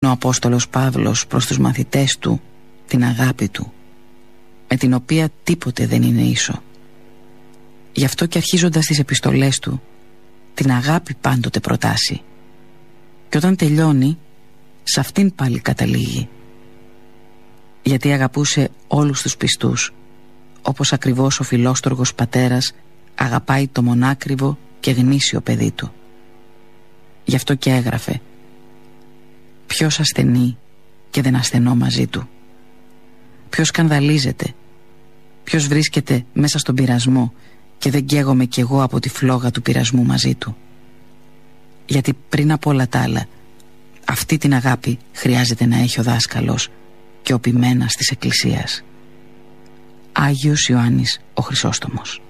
ο Απόστολος Παύλος προς τους μαθητές του την αγάπη του, με την οποία τίποτε δεν είναι ίσο. Γι' αυτό και αρχίζοντας τις επιστολές του, την αγάπη πάντοτε προτάσει. Και όταν τελειώνει, σε αυτήν πάλι καταλήγει. Γιατί αγαπούσε όλους τους πιστούς, όπως ακριβώς ο φιλόστοργος πατέρας αγαπάει το μονάκριβο και γνήσιο παιδί του. Γι' αυτό και έγραφε: ποιος ασθενεί και δεν ασθενώ μαζί του? Ποιος σκανδαλίζεται? Ποιος βρίσκεται μέσα στον πειρασμό και δεν καίγομαι κι εγώ από τη φλόγα του πειρασμού μαζί του? Γιατί πριν από όλα τα άλλα, αυτή την αγάπη χρειάζεται να έχει ο δάσκαλος και ο ποιμένας της Εκκλησίας. Άγιος Ιωάννης ο Χρυσόστομος.